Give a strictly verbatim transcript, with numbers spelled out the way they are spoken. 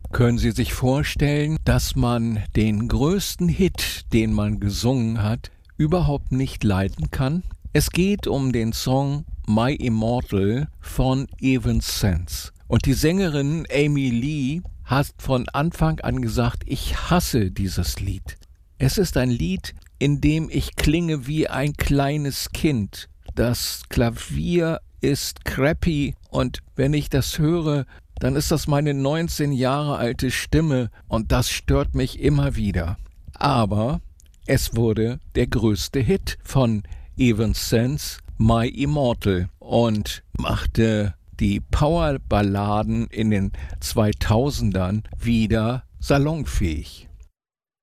Können Sie sich vorstellen, dass man den größten Hit, den man gesungen hat, überhaupt nicht leiden kann? Es geht um den Song My Immortal von Evanescence. Und die Sängerin Amy Lee hat von Anfang an gesagt, ich hasse dieses Lied. Es ist ein Lied, in dem ich klinge wie ein kleines Kind. Das Klavier ist crappy und wenn ich das höre, dann ist das meine neunzehn Jahre alte Stimme und das stört mich immer wieder. Aber es wurde der größte Hit von Evanescence, My Immortal, und machte die Powerballaden in den zweitausendern wieder salonfähig.